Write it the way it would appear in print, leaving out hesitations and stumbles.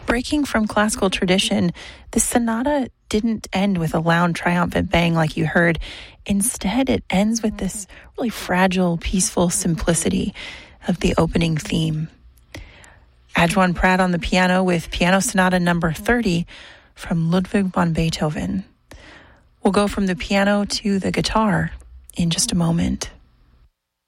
breaking from classical tradition, the sonata didn't end with a loud, triumphant bang like you heard. Instead, it ends with this really fragile, peaceful simplicity of the opening theme. Adjuan Pratt on the piano with Piano Sonata number 30 from Ludwig van Beethoven. We'll go from the piano to the guitar in just a moment.